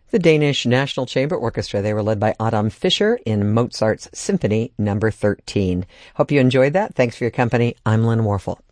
The Danish National Chamber Orchestra. They were led by Adam Fischer in Mozart's Symphony No. 13. Hope you enjoyed that. Thanks for your company. I'm Lynn Warfel.